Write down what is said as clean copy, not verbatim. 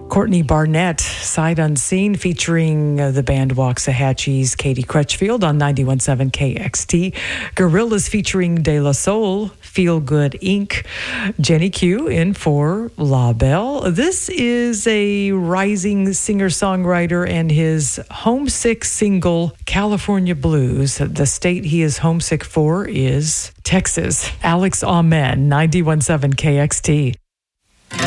Courtney Barnett, Sight Unseen, featuring the band Waxahachie's Katie Crutchfield on 91.7 KXT. Gorillaz featuring De La Soul, Feel Good Inc. Jenny Q in for La Belle. This is a rising singer-songwriter and his homesick single, California Blues. The state he is homesick for is Texas. Alex Amen, 91.7 KXT.